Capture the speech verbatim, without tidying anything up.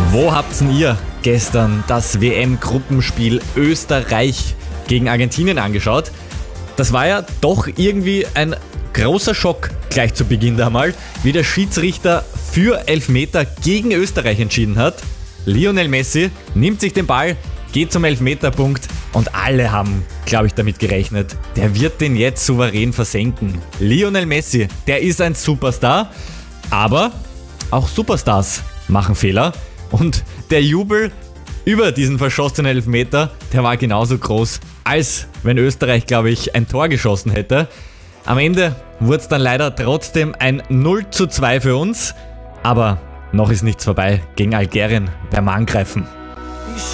Wo habt's denn ihr gestern das W M-Gruppenspiel Österreich gegen Argentinien angeschaut? Das war ja doch irgendwie ein großer Schock gleich zu Beginn da mal, wie der Schiedsrichter für Elfmeter gegen Österreich entschieden hat. Lionel Messi nimmt sich den Ball, geht zum Elfmeterpunkt und alle haben, glaube ich, damit gerechnet, der wird den jetzt souverän versenken. Lionel Messi, der ist ein Superstar, aber auch Superstars machen Fehler und der Jubel über diesen verschossenen Elfmeter, der war genauso groß, als wenn Österreich, glaube ich, ein Tor geschossen hätte. Am Ende wurde es dann leider trotzdem ein null zu zwei für uns, aber noch ist nichts vorbei. Gegen Algerien werden wir angreifen.